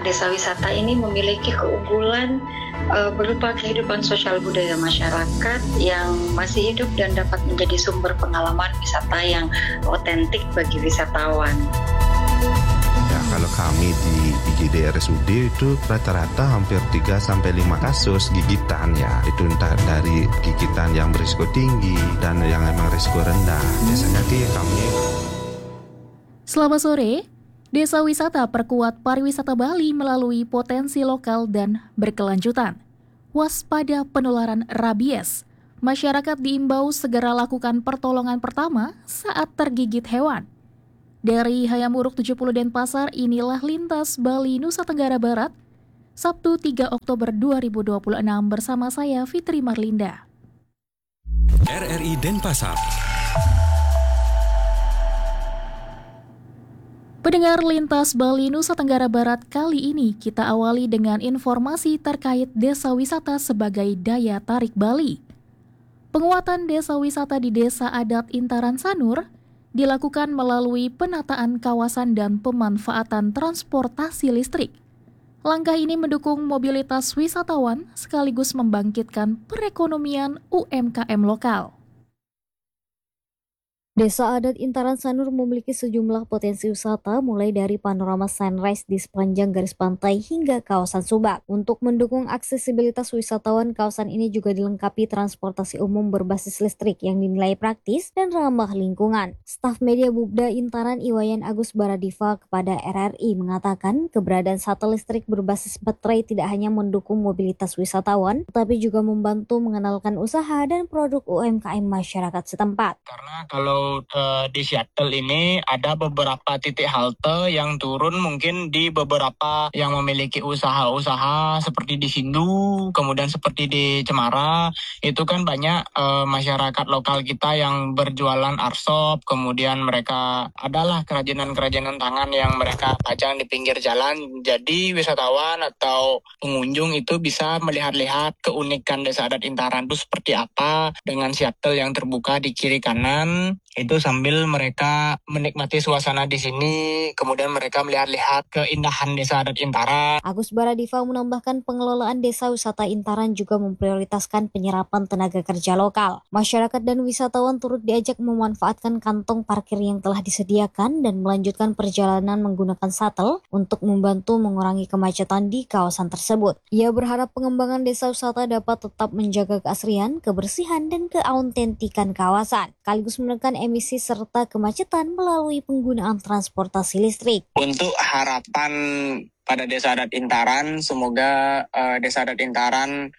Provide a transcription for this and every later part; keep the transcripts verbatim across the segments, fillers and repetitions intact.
desa wisata ini memiliki keunggulan uh, berupa kehidupan sosial budaya masyarakat yang masih hidup dan dapat menjadi sumber pengalaman wisata yang otentik bagi wisatawan. Ya, kalau kami di I G D R S U D itu rata-rata hampir tiga sampai lima kasus gigitan ya. Itu entah dari gigitan yang berisiko tinggi dan yang memang risiko rendah. Biasanya sih kami. Selamat sore. Desa wisata perkuat pariwisata Bali melalui potensi lokal dan berkelanjutan. Waspada penularan rabies. Masyarakat diimbau segera lakukan pertolongan pertama saat tergigit hewan. Dari Hayamuruk tujuh puluh Denpasar, inilah Lintas Bali Nusa Tenggara Barat, Sabtu tiga Oktober dua ribu dua puluh enam bersama saya Fitri Marlinda. R R I Denpasar. Pendengar Lintas Bali Nusa Tenggara Barat, kali ini kita awali dengan informasi terkait desa wisata sebagai daya tarik Bali. Penguatan desa wisata di Desa Adat Intaran Sanur dilakukan melalui penataan kawasan dan pemanfaatan transportasi listrik. Langkah ini mendukung mobilitas wisatawan sekaligus membangkitkan perekonomian U M K M lokal. Desa Adat Intaran Sanur memiliki sejumlah potensi wisata mulai dari panorama sunrise di sepanjang garis pantai hingga kawasan Subak. Untuk mendukung aksesibilitas wisatawan, kawasan ini juga dilengkapi transportasi umum berbasis listrik yang dinilai praktis dan ramah lingkungan. Staf media Bubda Intaran Iwayan Agus Baradiva kepada R R I mengatakan keberadaan shuttle listrik berbasis baterai tidak hanya mendukung mobilitas wisatawan, tetapi juga membantu mengenalkan usaha dan produk U M K M masyarakat setempat. Karena kalau Uh, di shuttle ini ada beberapa titik halte yang turun mungkin di beberapa yang memiliki usaha-usaha seperti di Sindu, kemudian seperti di Cemara. Itu kan banyak uh, masyarakat lokal kita yang berjualan arsop, kemudian mereka adalah kerajinan-kerajinan tangan yang mereka pajang di pinggir jalan. Jadi wisatawan atau pengunjung itu bisa melihat-lihat keunikan Desa Adat Intaran itu seperti apa dengan shuttle yang terbuka di kiri kanan. Itu sambil mereka menikmati suasana di sini, kemudian mereka melihat-lihat keindahan Desa Adat Intaran. Agus Baradiva menambahkan pengelolaan Desa Wisata Intaran juga memprioritaskan penyerapan tenaga kerja lokal. Masyarakat dan wisatawan turut diajak memanfaatkan kantong parkir yang telah disediakan dan melanjutkan perjalanan menggunakan shuttle untuk membantu mengurangi kemacetan di kawasan tersebut. Ia berharap pengembangan desa wisata dapat tetap menjaga keasrian, kebersihan, dan keautentikan kawasan, sekaligus menekan emisi serta kemacetan melalui penggunaan transportasi listrik. Untuk harapan pada Desa Adat Intaran, semoga uh, Desa Adat Intaran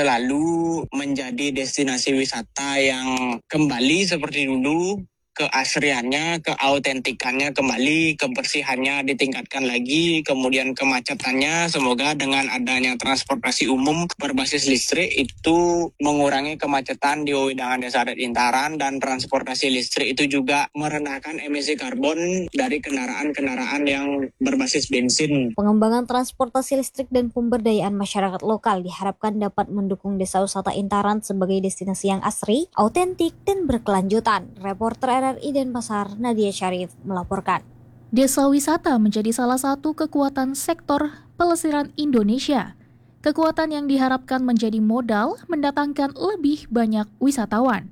selalu menjadi destinasi wisata yang kembali seperti dulu, keasriannya, keautentikannya kembali, kebersihannya ditingkatkan lagi, kemudian kemacetannya semoga dengan adanya transportasi umum berbasis listrik itu mengurangi kemacetan di wewidangan Desa Adat Intaran, dan transportasi listrik itu juga merendahkan emisi karbon dari kendaraan-kendaraan yang berbasis bensin. Pengembangan transportasi listrik dan pemberdayaan masyarakat lokal diharapkan dapat mendukung Desa Wisata Intaran sebagai destinasi yang asri, autentik, dan berkelanjutan. Reporter R R I Denpasar, Nadia Syarif melaporkan. Desa wisata menjadi salah satu kekuatan sektor pelesiran Indonesia. Kekuatan yang diharapkan menjadi modal mendatangkan lebih banyak wisatawan.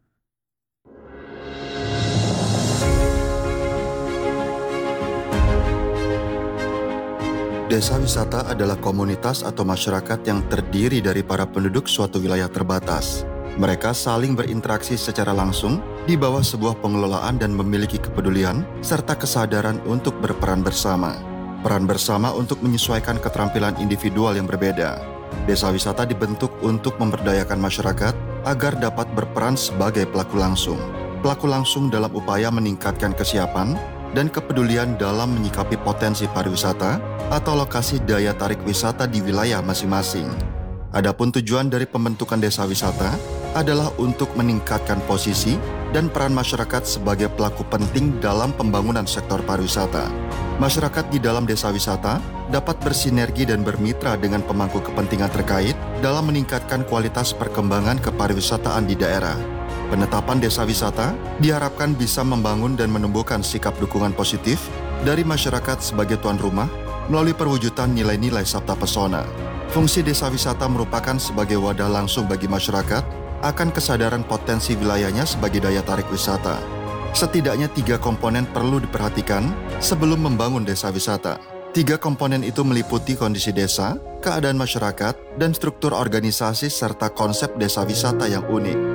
Desa wisata adalah komunitas atau masyarakat yang terdiri dari para penduduk suatu wilayah terbatas. Mereka saling berinteraksi secara langsung di bawah sebuah pengelolaan dan memiliki kepedulian serta kesadaran untuk berperan bersama. Peran bersama untuk menyesuaikan keterampilan individual yang berbeda. Desa wisata dibentuk untuk memberdayakan masyarakat agar dapat berperan sebagai pelaku langsung. Pelaku langsung dalam upaya meningkatkan kesiapan dan kepedulian dalam menyikapi potensi pariwisata atau lokasi daya tarik wisata di wilayah masing-masing. Adapun tujuan dari pembentukan desa wisata adalah untuk meningkatkan posisi dan peran masyarakat sebagai pelaku penting dalam pembangunan sektor pariwisata. Masyarakat di dalam desa wisata dapat bersinergi dan bermitra dengan pemangku kepentingan terkait dalam meningkatkan kualitas perkembangan kepariwisataan di daerah. Penetapan desa wisata diharapkan bisa membangun dan menumbuhkan sikap dukungan positif dari masyarakat sebagai tuan rumah melalui perwujudan nilai-nilai Sabta Pesona. Fungsi desa wisata merupakan sebagai wadah langsung bagi masyarakat akan kesadaran potensi wilayahnya sebagai daya tarik wisata. Setidaknya tiga komponen perlu diperhatikan sebelum membangun desa wisata. Tiga komponen itu meliputi kondisi desa, keadaan masyarakat, dan struktur organisasi serta konsep desa wisata yang unik.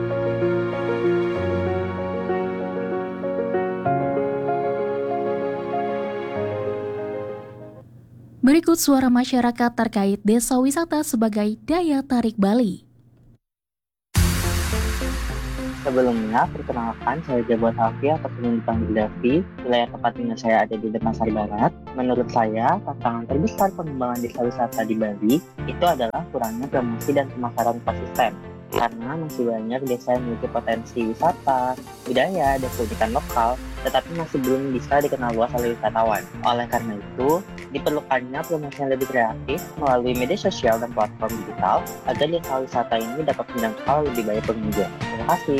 Berikut suara masyarakat terkait desa wisata sebagai daya tarik Bali. Sebelumnya, perkenalkan saya Jabon Hafi atau dipanggil Davi. Wilayah tempat tinggal saya ada di Denpasar Barat. Menurut saya, tantangan terbesar pengembangan desa wisata di Bali itu adalah kurangnya promosi dan pemasaran konsisten. Karena masih banyak desa yang memiliki potensi wisata, budaya, dan keunikan lokal, tetapi masih belum bisa dikenal luas oleh wisatawan. Oleh karena itu, diperlukannya promosi yang lebih kreatif melalui media sosial dan platform digital agar desa wisata ini dapat menjangkau lebih banyak pengunjung. Terima kasih.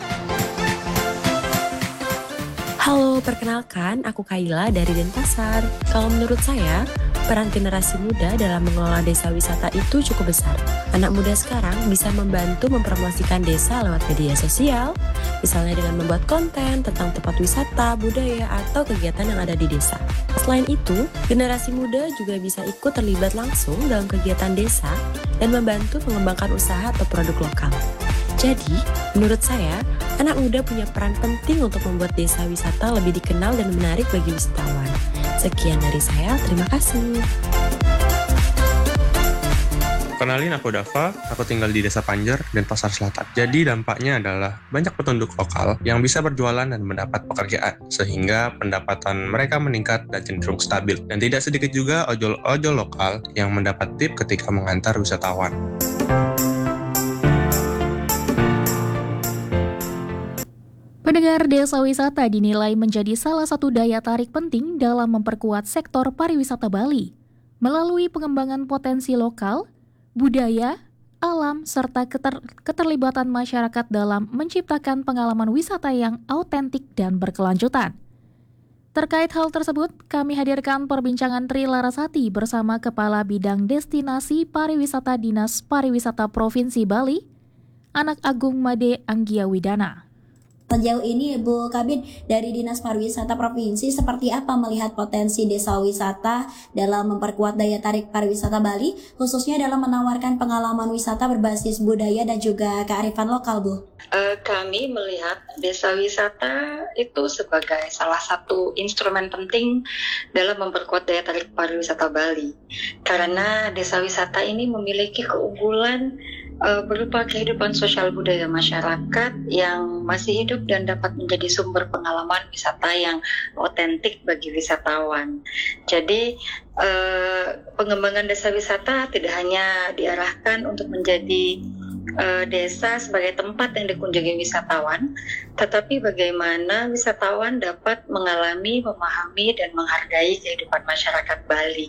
Halo, perkenalkan, aku Kaila dari Denpasar. Kalau menurut saya, peran generasi muda dalam mengelola desa wisata itu cukup besar. Anak muda sekarang bisa membantu mempromosikan desa lewat media sosial, misalnya dengan membuat konten tentang tempat wisata, budaya, atau kegiatan yang ada di desa. Selain itu, generasi muda juga bisa ikut terlibat langsung dalam kegiatan desa dan membantu mengembangkan usaha atau produk lokal. Jadi, menurut saya, anak muda punya peran penting untuk membuat desa wisata lebih dikenal dan menarik bagi wisatawan. Sekian dari saya, terima kasih. Kenalin, aku Dava, aku tinggal di Desa Panjer, Denpasar Selatan. Jadi dampaknya adalah banyak penduduk lokal yang bisa berjualan dan mendapat pekerjaan, sehingga pendapatan mereka meningkat dan cenderung stabil. Dan tidak sedikit juga ojol-ojol lokal yang mendapat tip ketika mengantar wisatawan. Pendengar, desa wisata dinilai menjadi salah satu daya tarik penting dalam memperkuat sektor pariwisata Bali melalui pengembangan potensi lokal, budaya, alam, serta keter- keterlibatan masyarakat dalam menciptakan pengalaman wisata yang autentik dan berkelanjutan. Terkait hal tersebut, kami hadirkan perbincangan Tri Larasati bersama Kepala Bidang Destinasi Pariwisata Dinas Pariwisata Provinsi Bali, Anak Agung Made Anggia Widana. Sejauh ini, Bu Kabid, dari Dinas Pariwisata Provinsi, seperti apa melihat potensi desa wisata dalam memperkuat daya tarik pariwisata Bali, khususnya dalam menawarkan pengalaman wisata berbasis budaya dan juga kearifan lokal, Bu? Uh, kami melihat desa wisata itu sebagai salah satu instrumen penting dalam memperkuat daya tarik pariwisata Bali. Karena desa wisata ini memiliki keunggulan uh, berupa kehidupan sosial budaya masyarakat yang masih hidup dan dapat menjadi sumber pengalaman wisata yang otentik bagi wisatawan. Jadi eh, pengembangan desa wisata tidak hanya diarahkan untuk menjadi eh, desa sebagai tempat yang dikunjungi wisatawan, tetapi bagaimana wisatawan dapat mengalami, memahami, dan menghargai kehidupan masyarakat Bali.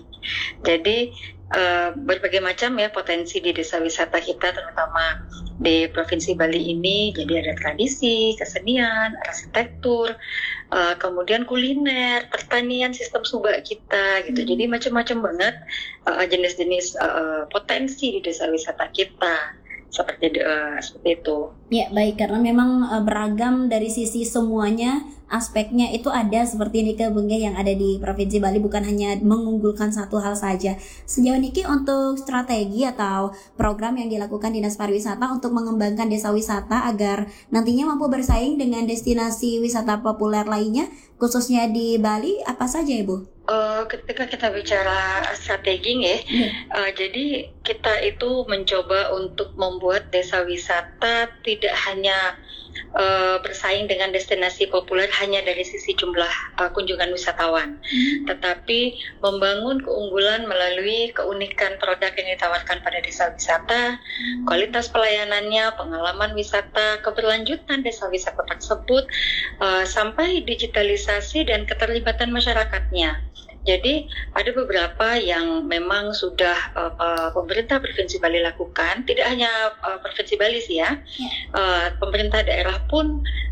Jadi Uh, berbagai macam ya potensi di desa wisata kita, terutama di Provinsi Bali ini. Jadi ada tradisi, kesenian, arsitektur, uh, kemudian kuliner, pertanian, sistem subak kita gitu. Jadi macam-macam banget uh, jenis-jenis uh, potensi di desa wisata kita. Seperti uh, seperti itu. Ya, baik, karena memang uh, beragam dari sisi semuanya, aspeknya itu ada seperti ini ke Bengge yang ada di Provinsi Bali, bukan hanya mengunggulkan satu hal saja. Sejauh ini untuk strategi atau program yang dilakukan Dinas Pariwisata untuk mengembangkan desa wisata agar nantinya mampu bersaing dengan destinasi wisata populer lainnya, khususnya di Bali, apa saja, Ibu? Uh, ketika kita bicara strategi ya, hmm. uh, jadi kita itu mencoba untuk membuat desa wisata tidak hanya uh, bersaing dengan destinasi populer hanya dari sisi jumlah uh, kunjungan wisatawan, hmm. tetapi membangun keunggulan melalui keunikan produk yang ditawarkan pada desa wisata, hmm. kualitas pelayanannya, pengalaman wisata, keberlanjutan desa wisata tersebut, uh, sampai digitalisasi dan keterlibatan masyarakatnya. Jadi ada beberapa yang memang sudah uh, uh, pemerintah Provinsi Bali lakukan, tidak hanya uh, Provinsi Bali sih ya, ya. Uh, pemerintah daerah pun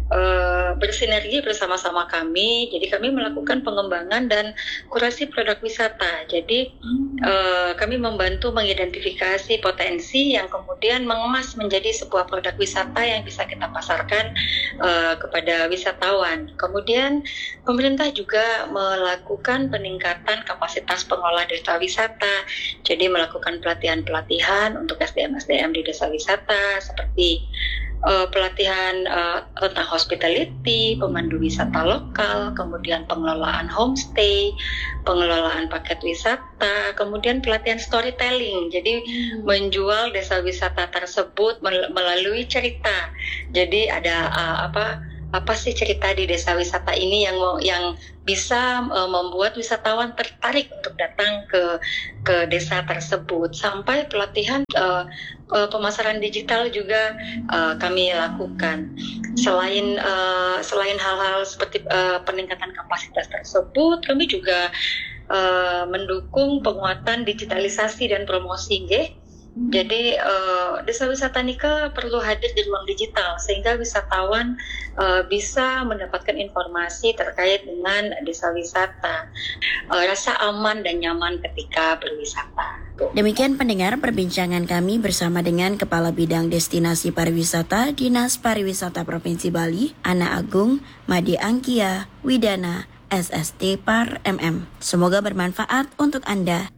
uh, bersinergi bersama-sama kami. Jadi kami melakukan pengembangan dan kurasi produk wisata. Jadi uh, kami membantu mengidentifikasi potensi yang kemudian mengemas menjadi sebuah produk wisata yang bisa kita pasarkan uh, kepada wisatawan. Kemudian pemerintah juga melakukan peningkatan kapasitas pengelola desa wisata. Jadi melakukan pelatihan-pelatihan untuk S D M S D M di desa wisata seperti uh, pelatihan uh, tentang hospitality, pemandu wisata lokal, kemudian pengelolaan homestay, pengelolaan paket wisata, kemudian pelatihan storytelling. Jadi hmm. menjual desa wisata tersebut mel- melalui cerita. Jadi ada uh, apa apa sih cerita di desa wisata ini yang yang bisa uh, membuat wisatawan tertarik untuk datang ke ke desa tersebut. Sampai pelatihan uh, uh, pemasaran digital juga uh, kami lakukan. Selain uh, selain hal-hal seperti uh, peningkatan kapasitas tersebut, kami juga uh, mendukung penguatan digitalisasi dan promosi, nggih. Jadi uh, desa wisata Nika perlu hadir di ruang digital sehingga wisatawan uh, bisa mendapatkan informasi terkait dengan desa wisata, uh, rasa aman dan nyaman ketika berwisata. Demikian pendengar perbincangan kami bersama dengan Kepala Bidang Destinasi Pariwisata Dinas Pariwisata Provinsi Bali, Ana Agung Made Angkia Widana, S S T Par M M. Semoga bermanfaat untuk Anda.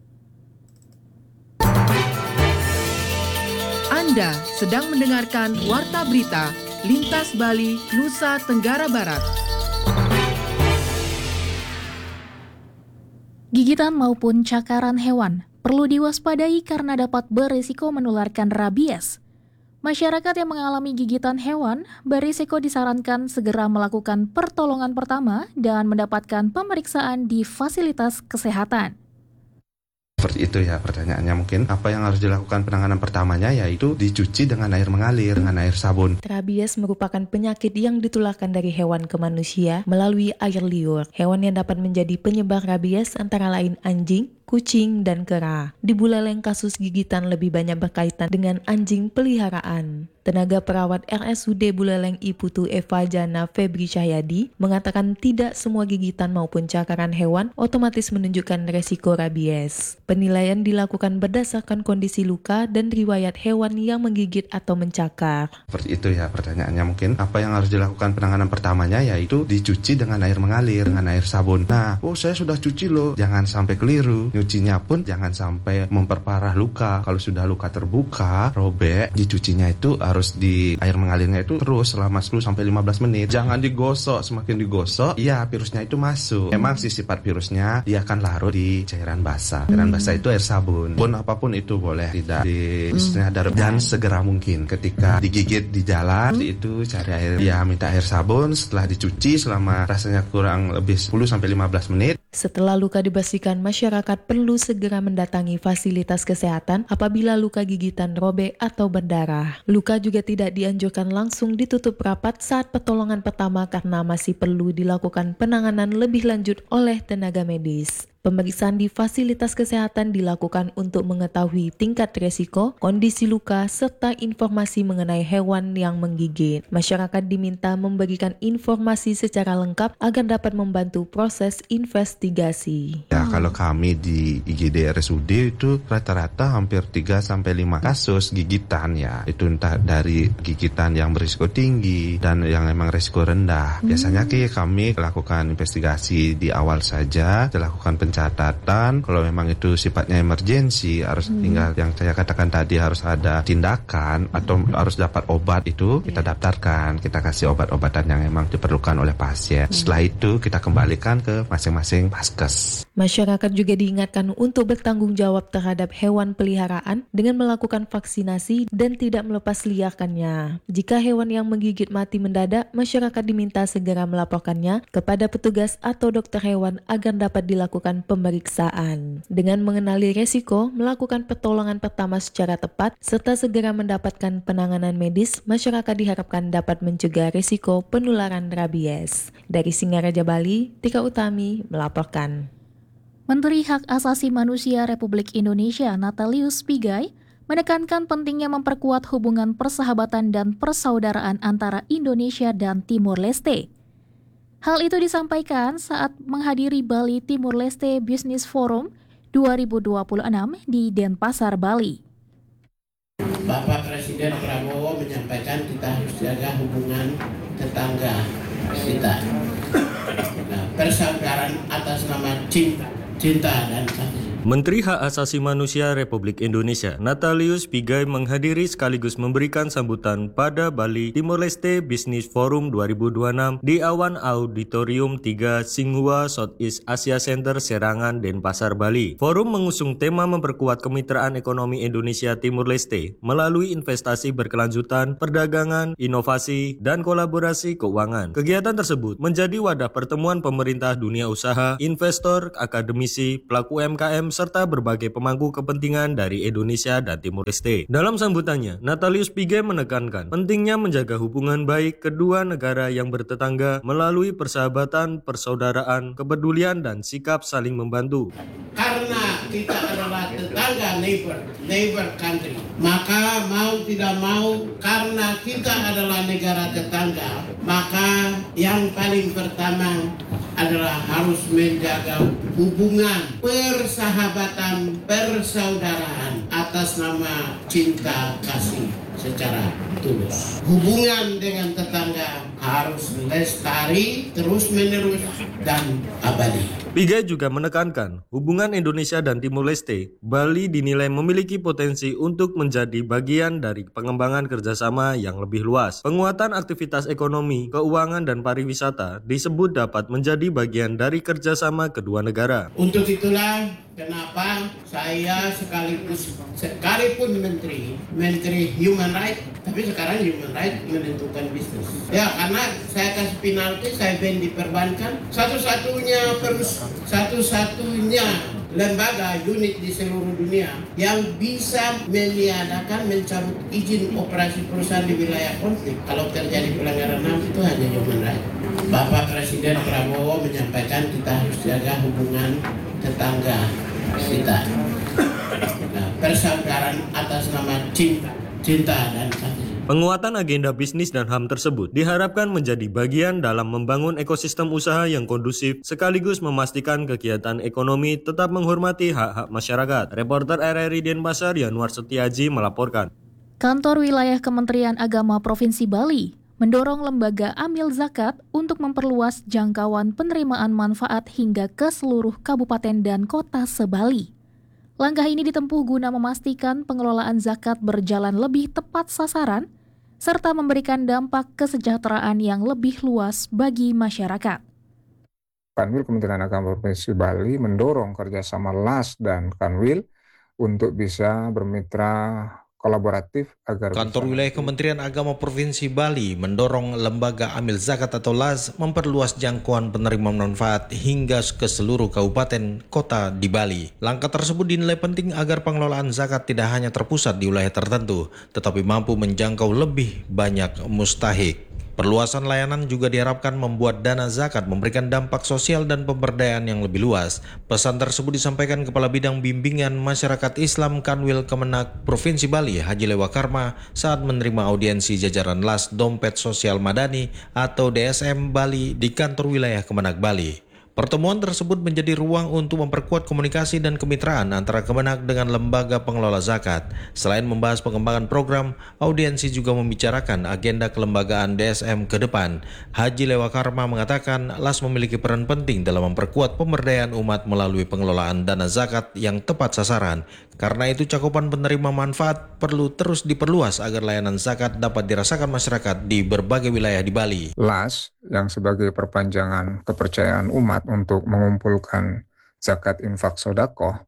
Anda sedang mendengarkan Warta Berita Lintas Bali, Nusa Tenggara Barat. Gigitan maupun cakaran hewan perlu diwaspadai karena dapat berisiko menularkan rabies. Masyarakat yang mengalami gigitan hewan berisiko disarankan segera melakukan pertolongan pertama dan mendapatkan pemeriksaan di fasilitas kesehatan. Seperti itu ya pertanyaannya mungkin. Apa yang harus dilakukan penanganan pertamanya yaitu dicuci dengan air mengalir, dengan air sabun. Rabies merupakan penyakit yang ditularkan dari hewan ke manusia melalui air liur. Hewan yang dapat menjadi penyebar rabies antara lain anjing, kucing, dan kera. Di Buleleng kasus gigitan lebih banyak berkaitan dengan anjing peliharaan. Tenaga perawat R S U D Buleleng I Putu Eva Jana Febri Cahyadi mengatakan tidak semua gigitan maupun cakaran hewan otomatis menunjukkan resiko rabies. Penilaian dilakukan berdasarkan kondisi luka dan riwayat hewan yang menggigit atau mencakar. Seperti itu ya pertanyaannya mungkin. Apa yang harus dilakukan penanganan pertamanya yaitu dicuci dengan air mengalir, dengan air sabun. Nah, oh saya sudah cuci loh. Jangan sampai keliru. Nyucinya pun jangan sampai memperparah luka. Kalau sudah luka terbuka, robek, dicucinya itu harus harus di air mengalirnya itu terus selama sepuluh sampai lima belas menit. Jangan digosok, semakin digosok, ya virusnya itu masuk. Memang si sifat virusnya dia akan larut di cairan basah. Cairan basah itu air sabun. Pun apapun itu boleh tidak di istilahnya darah dan segera mungkin ketika digigit di jalan itu cari air, ya minta air sabun setelah dicuci selama rasanya kurang lebih sepuluh sampai lima belas menit. Setelah luka dibersihkan, masyarakat perlu segera mendatangi fasilitas kesehatan apabila luka gigitan robek atau berdarah. Luka juga tidak dianjurkan langsung ditutup rapat saat pertolongan pertama karena masih perlu dilakukan penanganan lebih lanjut oleh tenaga medis. Pemeriksaan di fasilitas kesehatan dilakukan untuk mengetahui tingkat resiko, kondisi luka, serta informasi mengenai hewan yang menggigit. Masyarakat diminta memberikan informasi secara lengkap agar dapat membantu proses investigasi. Ya, kalau kami di I G D R S U D itu rata-rata hampir tiga sampai lima kasus gigitan ya. Itu entah dari gigitan yang berisiko tinggi dan yang memang risiko rendah. Biasanya hmm. kami lakukan investigasi di awal saja, dilakukan pencarian catatan. Kalau memang itu sifatnya emergensi, harus hmm. tinggal yang saya katakan tadi harus ada tindakan atau hmm. harus dapat obat itu kita daftarkan, kita kasih obat-obatan yang memang diperlukan oleh pasien. Hmm. Setelah itu kita kembalikan ke masing-masing vaskes. Masyarakat juga diingatkan untuk bertanggung jawab terhadap hewan peliharaan dengan melakukan vaksinasi dan tidak melepas liarkannya. Jika hewan yang menggigit mati mendadak, masyarakat diminta segera melaporkannya kepada petugas atau dokter hewan agar dapat dilakukan pemeriksaan. Dengan mengenali resiko, melakukan pertolongan pertama secara tepat, serta segera mendapatkan penanganan medis, masyarakat diharapkan dapat mencegah resiko penularan rabies. Dari Singaraja Bali, Tika Utami melaporkan. Menteri Hak Asasi Manusia Republik Indonesia Natalius Pigai menekankan pentingnya memperkuat hubungan persahabatan dan persaudaraan antara Indonesia dan Timur Leste. Hal itu disampaikan saat menghadiri Bali Timur Leste Business Forum dua ribu dua puluh enam di Denpasar, Bali. Bapak Presiden Prabowo menyampaikan kita harus jaga hubungan tetangga kita. Nah, persaudaraan atas nama cinta, cinta dan kasih. Menteri Hak Asasi Manusia Republik Indonesia, Natalius Pigai menghadiri sekaligus memberikan sambutan pada Bali Timor Leste Business Forum dua ribu dua puluh enam di Awan Auditorium tiga Singhua Southeast Asia Center Serangan, Denpasar, Bali. Forum mengusung tema memperkuat kemitraan ekonomi Indonesia Timur Leste melalui investasi berkelanjutan, perdagangan, inovasi, dan kolaborasi keuangan. Kegiatan tersebut menjadi wadah pertemuan pemerintah, dunia usaha, investor, akademisi, pelaku U M K M, serta berbagai pemangku kepentingan dari Indonesia dan Timur Leste. Dalam sambutannya, Natalius Pigai menekankan pentingnya menjaga hubungan baik kedua negara yang bertetangga melalui persahabatan, persaudaraan, kepedulian, dan sikap saling membantu. Karena kita adalah tetangga, neighbor, neighbor country, maka mau tidak mau, karena kita adalah negara tetangga, maka yang paling pertama adalah harus menjaga hubungan persahabatan, persaudaraan atas nama cinta kasih secara tulus. Hubungan dengan tetangga harus lestari, terus-menerus, dan abadi. Pigai juga menekankan hubungan Indonesia dan Timur Leste, Bali dinilai memiliki potensi untuk menjadi bagian dari pengembangan kerjasama yang lebih luas. Penguatan aktivitas ekonomi, keuangan, dan pariwisata disebut dapat menjadi bagian dari kerjasama kedua negara. Untuk itulah kenapa saya sekaligus sekalipun menteri, menteri human right, tapi sekarang human right menentukan bisnis. Ya, karena saya kasih penalti, saya band di perbankan, satu-satunya perus, satu-satunya lembaga unit di seluruh dunia yang bisa meniadakan mencabut izin operasi perusahaan di wilayah konflik kalau terjadi pelanggaran H A M itu hanya human right. Bapak Presiden Prabowo menyampaikan kita harus jaga hubungan tetangga kita. Nah, persaudaraan atas nama cinta, cinta dan kasih. Penguatan agenda bisnis dan H A M tersebut diharapkan menjadi bagian dalam membangun ekosistem usaha yang kondusif sekaligus memastikan kegiatan ekonomi tetap menghormati hak-hak masyarakat. Reporter R R I Denpasar Yanuar Setiaji melaporkan. Kantor Wilayah Kementerian Agama Provinsi Bali mendorong lembaga amil zakat untuk memperluas jangkauan penerimaan manfaat hingga ke seluruh kabupaten dan kota se-Bali. Langkah ini ditempuh guna memastikan pengelolaan zakat berjalan lebih tepat sasaran serta memberikan dampak kesejahteraan yang lebih luas bagi masyarakat. Kanwil Kementerian Agama Provinsi Bali mendorong kerjasama L A S dan Kanwil untuk bisa bermitra kolaboratif agar Kantor Wilayah Kementerian Agama Provinsi Bali mendorong lembaga amil zakat atau L A S memperluas jangkauan penerima manfaat hingga ke seluruh kabupaten kota di Bali. Langkah tersebut dinilai penting agar pengelolaan zakat tidak hanya terpusat di wilayah tertentu, tetapi mampu menjangkau lebih banyak mustahik. Perluasan layanan juga diharapkan membuat dana zakat memberikan dampak sosial dan pemberdayaan yang lebih luas. Pesan tersebut disampaikan Kepala Bidang Bimbingan Masyarakat Islam Kanwil Kemenak Provinsi Bali, Haji Lewa Karma, saat menerima audiensi jajaran L A S Dompet Sosial Madani atau D S M Bali di kantor wilayah Kemenak Bali. Pertemuan tersebut menjadi ruang untuk memperkuat komunikasi dan kemitraan antara Kemenak dengan lembaga pengelola zakat. Selain membahas pengembangan program, audiensi juga membicarakan agenda kelembagaan D S M ke depan. Haji Lewa Karma mengatakan L A S memiliki peran penting dalam memperkuat pemberdayaan umat melalui pengelolaan dana zakat yang tepat sasaran. Karena itu cakupan penerima manfaat perlu terus diperluas agar layanan zakat dapat dirasakan masyarakat di berbagai wilayah di Bali. L A S yang sebagai perpanjangan kepercayaan umat untuk mengumpulkan zakat infak sodakoh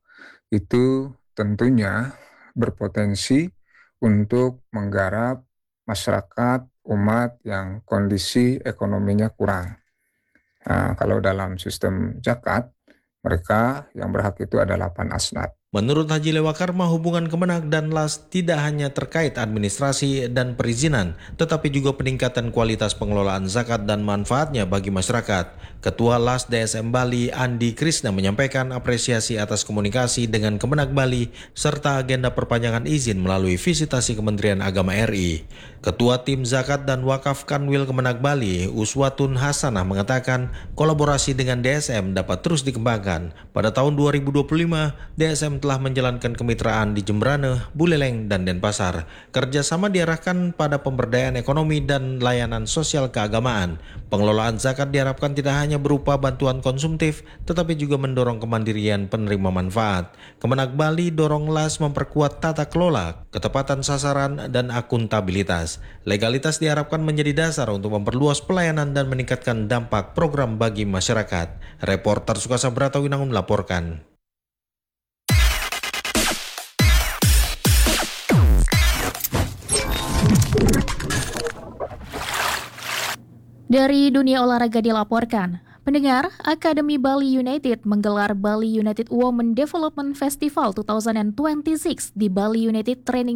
itu tentunya berpotensi untuk menggarap masyarakat umat yang kondisi ekonominya kurang. Nah, kalau dalam sistem zakat mereka yang berhak itu ada delapan asnaf. Menurut Haji Lewakarma, hubungan Kemenak dan L A S tidak hanya terkait administrasi dan perizinan, tetapi juga peningkatan kualitas pengelolaan zakat dan manfaatnya bagi masyarakat. Ketua L A S D S M Bali, Andi Krisna, menyampaikan apresiasi atas komunikasi dengan Kemenak Bali serta agenda perpanjangan izin melalui visitasi Kementerian Agama R I. Ketua Tim Zakat dan Wakaf Kanwil Kemenak Bali, Uswatun Hasanah, mengatakan kolaborasi dengan D S M dapat terus dikembangkan. Pada tahun dua ribu dua puluh lima, D S M telah menjalankan kemitraan di Jembrane, Buleleng, dan Denpasar. Kerjasama diarahkan pada pemberdayaan ekonomi dan layanan sosial keagamaan. Pengelolaan zakat diharapkan tidak hanya berupa bantuan konsumtif, tetapi juga mendorong kemandirian penerima manfaat. Kemenak Bali dorong L A S memperkuat tata kelola, ketepatan sasaran, dan akuntabilitas. Legalitas diharapkan menjadi dasar untuk memperluas pelayanan dan meningkatkan dampak program bagi masyarakat. Reporter Sukasa Brata Winangun melaporkan. Dari dunia olahraga dilaporkan, pendengar, Akademi Bali United menggelar Bali United Women Development Festival dua ribu dua puluh enam di Bali United Training